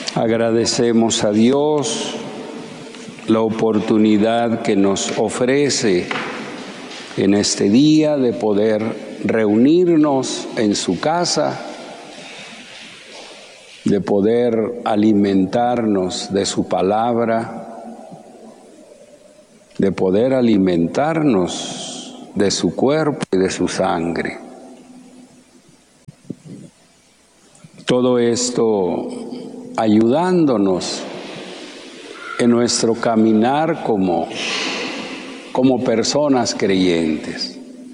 Agradecemos a Dios la oportunidad que nos ofrece en este día de poder reunirnos en su casa, de poder alimentarnos de su palabra, de poder alimentarnos de su cuerpo y de su sangre. Todo esto ayudándonos en nuestro caminar como personas creyentes.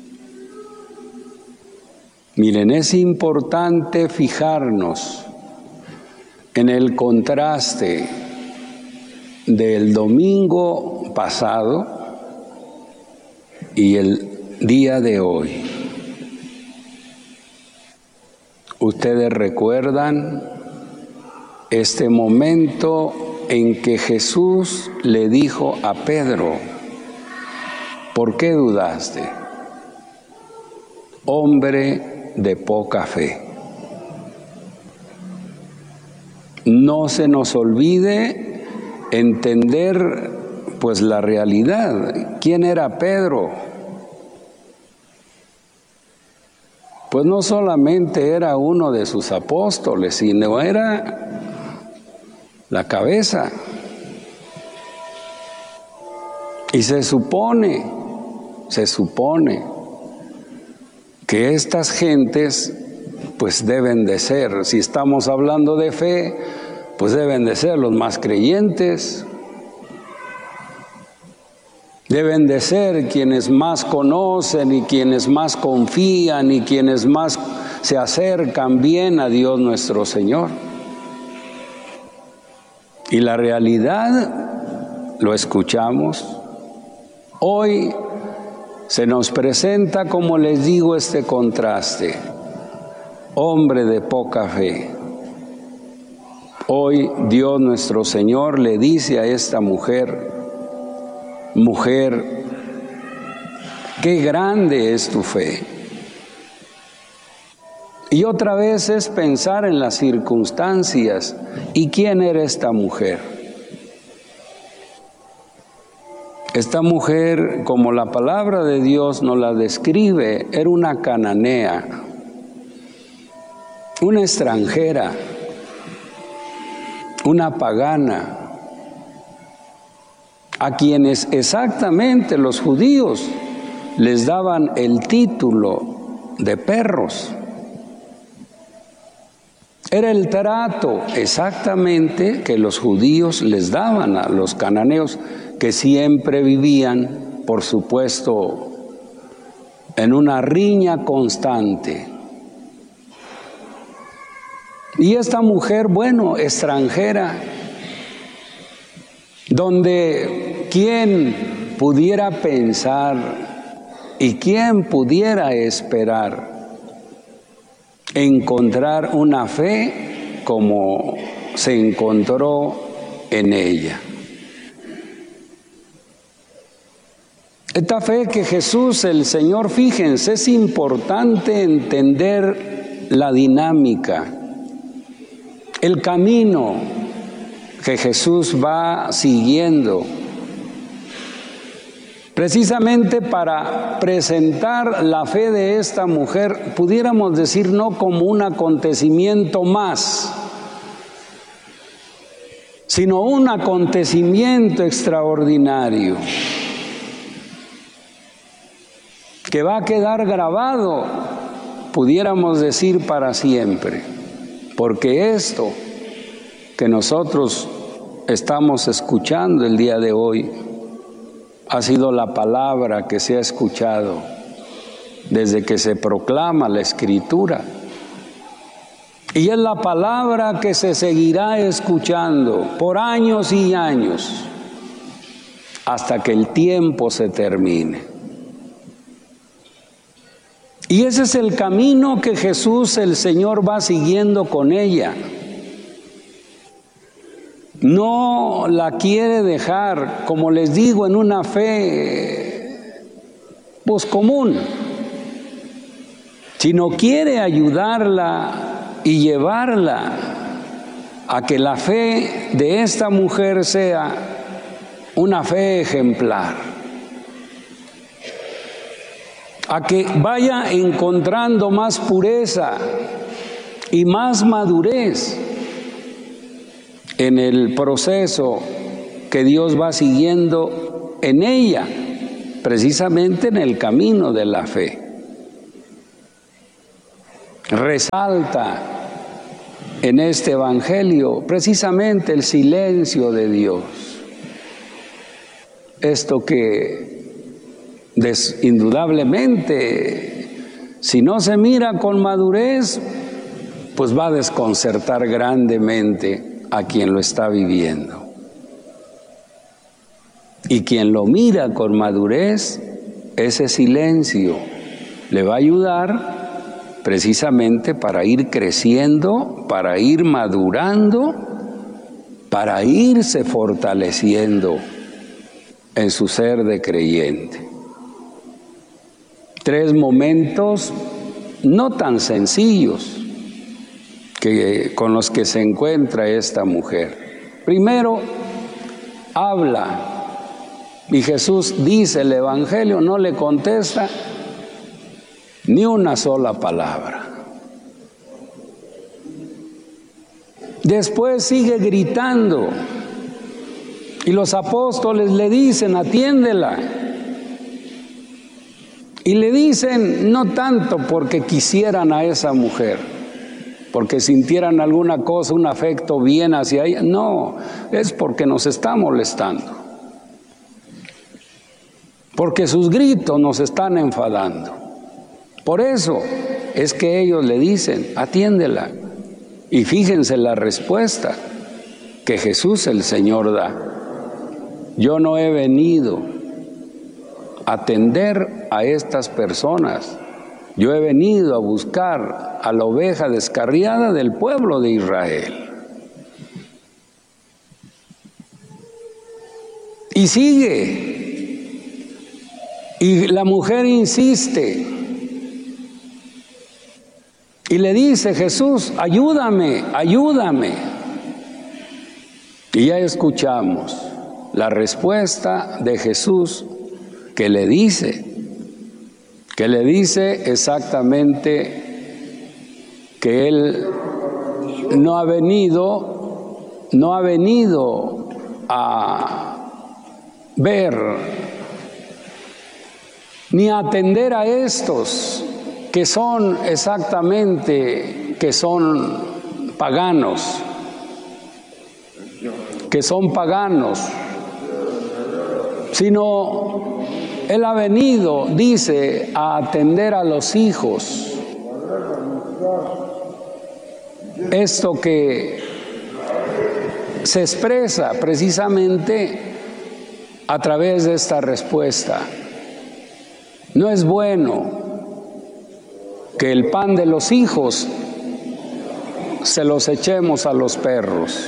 Miren, es importante fijarnos en el contraste del domingo pasado y el día de hoy. Ustedes recuerdan este momento en que Jesús le dijo a Pedro: ¿por qué dudaste, hombre de poca fe? No se nos olvide entender pues la realidad. ¿Quién era Pedro? Pues no solamente era uno de sus apóstoles, sino era la cabeza. Y se supone que estas gentes pues deben de ser, si estamos hablando de fe, pues deben de ser los más creyentes, deben de ser quienes más conocen y quienes más confían y quienes más se acercan bien a Dios nuestro Señor. Y la realidad, lo escuchamos, hoy se nos presenta, como les digo, este contraste. Hombre de poca fe. Hoy Dios nuestro Señor le dice a esta mujer: mujer, qué grande es tu fe. Y otra vez es pensar en las circunstancias. ¿Y quién era esta mujer? Esta mujer, como la palabra de Dios nos la describe, era una cananea, una extranjera, una pagana, a quienes exactamente los judíos les daban el título de perros. Era el trato exactamente que los judíos les daban a los cananeos, que siempre vivían, por supuesto, en una riña constante. Y esta mujer, bueno, extranjera, donde quién pudiera pensar y quién pudiera esperar encontrar una fe como se encontró en ella. Esta fe que Jesús, el Señor, fíjense, es importante entender la dinámica, el camino que Jesús va siguiendo, precisamente para presentar la fe de esta mujer, pudiéramos decir, no como un acontecimiento más, sino un acontecimiento extraordinario que va a quedar grabado, pudiéramos decir, para siempre, porque esto que nosotros estamos escuchando el día de hoy ha sido la palabra que se ha escuchado desde que se proclama la Escritura. Y es la palabra que se seguirá escuchando por años y años hasta que el tiempo se termine. Y ese es el camino que Jesús, el Señor, va siguiendo con ella. No la quiere dejar, como les digo, en una fe pues común, sino quiere ayudarla y llevarla a que la fe de esta mujer sea una fe ejemplar, a que vaya encontrando más pureza y más madurez en el proceso que Dios va siguiendo en ella, precisamente en el camino de la fe. Resalta en este evangelio precisamente el silencio de Dios. Esto que indudablemente, si no se mira con madurez, pues va a desconcertar grandemente a quien lo está viviendo. Y quien lo mira con madurez, ese silencio le va a ayudar precisamente para ir creciendo, para ir madurando, para irse fortaleciendo en su ser de creyente. 3 momentos no tan sencillos con los que se encuentra esta mujer. Primero, habla. Y Jesús dice, el Evangelio no le contesta ni una sola palabra. Después sigue gritando y los apóstoles le dicen, atiéndela. Y le dicen, no tanto porque quisieran a esa mujer, porque sintieran alguna cosa, un afecto bien hacia ella, no, es porque nos está molestando. Porque sus gritos nos están enfadando. Por eso es que ellos le dicen, atiéndela. Y fíjense la respuesta que Jesús el Señor da. Yo no he venido a atender a estas personas. Yo he venido a buscar a la oveja descarriada del pueblo de Israel. Y sigue. Y la mujer insiste y le dice, Jesús, ayúdame, ayúdame. Y ya escuchamos la respuesta de Jesús que le dice exactamente que Él no ha venido a ver ni atender a estos que son paganos, sino Él ha venido, dice, a atender a los hijos. Esto que se expresa precisamente a través de esta respuesta. No es bueno que el pan de los hijos se los echemos a los perros.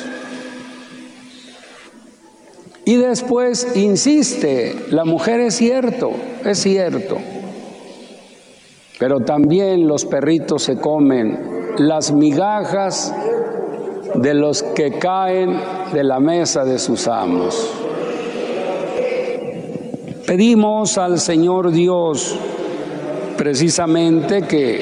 Y después insiste, la mujer es cierto, pero también los perritos se comen las migajas de los que caen de la mesa de sus amos. Pedimos al Señor Dios precisamente que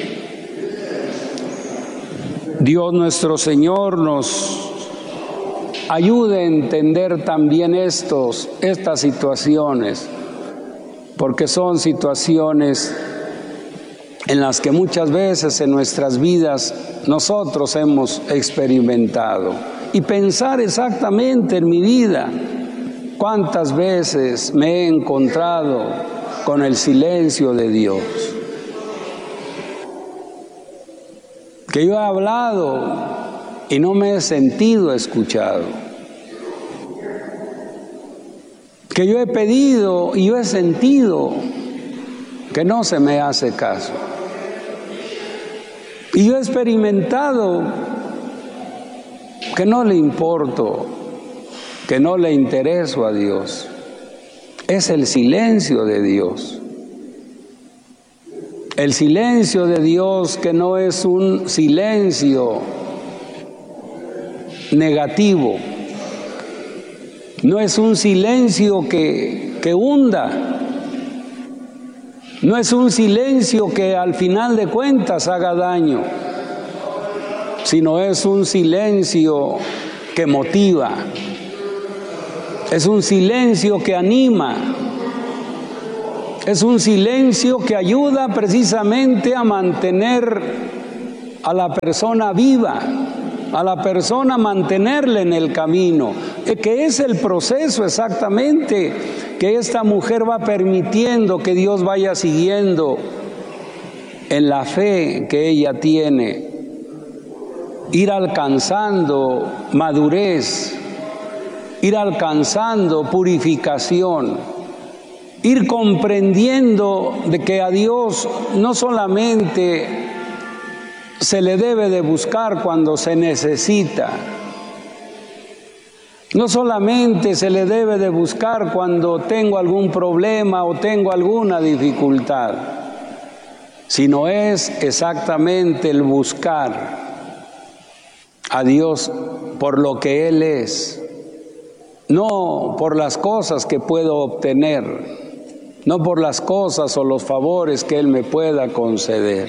Dios nuestro Señor nos ayude a entender también estas situaciones, porque son situaciones en las que muchas veces en nuestras vidas nosotros hemos experimentado. Y pensar exactamente en mi vida, cuántas veces me he encontrado con el silencio de Dios. Que yo he hablado y no me he sentido escuchado. Que yo he pedido y yo he sentido que no se me hace caso. Y yo he experimentado que no le importo, que no le intereso a Dios. Es el silencio de Dios. El silencio de Dios que no es un silencio negativo, no es un silencio que hunda, no es un silencio que al final de cuentas haga daño, sino es un silencio que motiva, es un silencio que anima, es un silencio que ayuda precisamente a mantener a la persona viva, a la persona mantenerla en el camino, que es el proceso exactamente que esta mujer va permitiendo que Dios vaya siguiendo en la fe que ella tiene, ir alcanzando madurez, ir alcanzando purificación, ir comprendiendo de que a Dios no solamente se le debe de buscar cuando se necesita, no solamente se le debe de buscar cuando tengo algún problema o tengo alguna dificultad, sino es exactamente el buscar a Dios por lo que Él es, no por las cosas que puedo obtener, no por las cosas o los favores que Él me pueda conceder.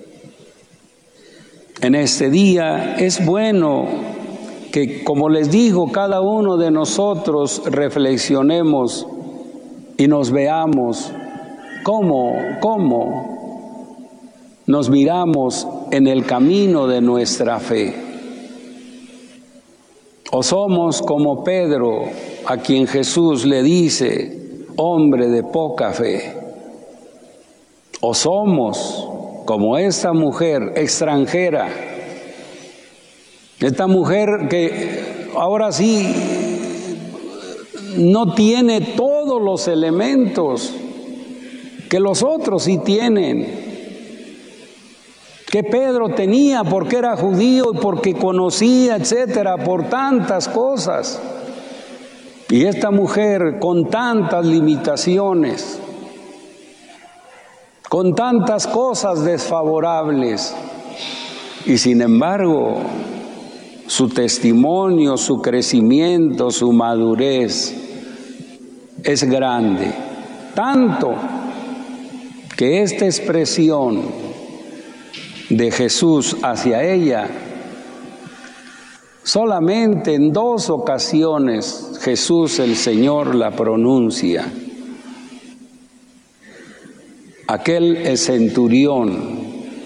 En este día es bueno que, como les digo, cada uno de nosotros reflexionemos y nos veamos cómo nos miramos en el camino de nuestra fe. O somos como Pedro, a quien Jesús le dice, hombre de poca fe. O somos como esta mujer extranjera, esta mujer que ahora sí no tiene todos los elementos que los otros sí tienen, que Pedro tenía porque era judío y porque conocía, etcétera, por tantas cosas. Y esta mujer con tantas limitaciones, con tantas cosas desfavorables, y sin embargo, su testimonio, su crecimiento, su madurez es grande, tanto que esta expresión de Jesús hacia ella, solamente en 2 ocasiones Jesús el Señor la pronuncia. Aquel centurión,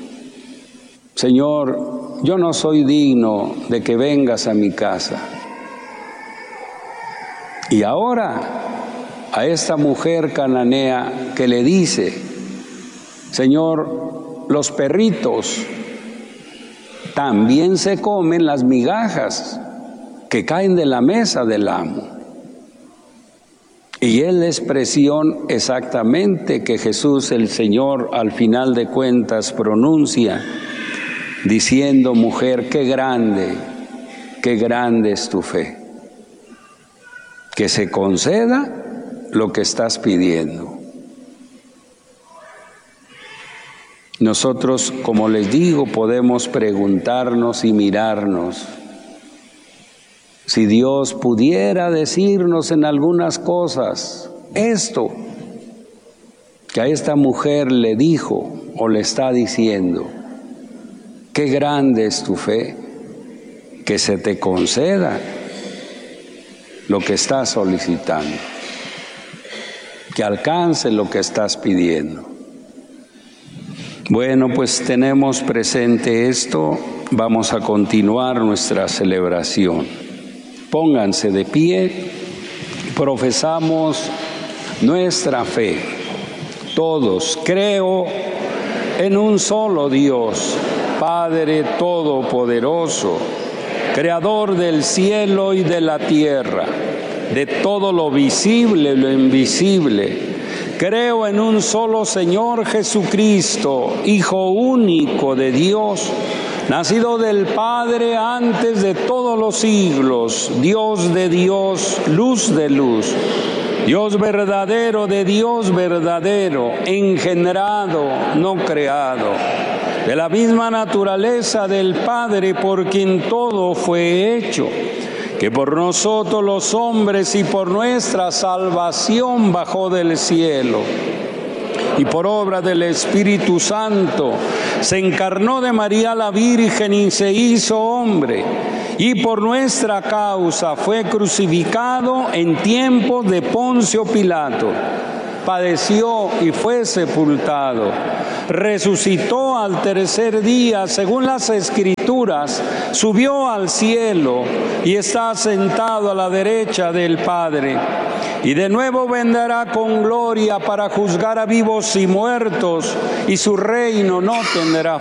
Señor, yo no soy digno de que vengas a mi casa. Y ahora a esta mujer cananea que le dice, Señor, los perritos también se comen las migajas que caen de la mesa del amo. Y es la expresión exactamente que Jesús el Señor al final de cuentas pronuncia, diciendo, mujer, qué grande es tu fe. Que se conceda lo que estás pidiendo. Nosotros, como les digo, podemos preguntarnos y mirarnos. Si Dios pudiera decirnos en algunas cosas esto que a esta mujer le dijo o le está diciendo, qué grande es tu fe, que se te conceda lo que estás solicitando, que alcance lo que estás pidiendo. Bueno, pues tenemos presente esto, vamos a continuar nuestra celebración. Pónganse de pie, profesamos nuestra fe. Todos, creo en un solo Dios, Padre Todopoderoso, Creador del cielo y de la tierra, de todo lo visible y lo invisible. Creo en un solo Señor Jesucristo, Hijo único de Dios, nacido del Padre antes de todos los siglos, Dios de Dios, luz de luz, Dios verdadero de Dios verdadero, engendrado, no creado, de la misma naturaleza del Padre por quien todo fue hecho, que por nosotros los hombres y por nuestra salvación bajó del cielo, y por obra del Espíritu Santo se encarnó de María la Virgen y se hizo hombre, y por nuestra causa fue crucificado en tiempos de Poncio Pilato. Padeció y fue sepultado. Resucitó al tercer día, según las Escrituras, subió al cielo y está sentado a la derecha del Padre. Y de nuevo vendrá con gloria para juzgar a vivos y muertos, y su reino no tendrá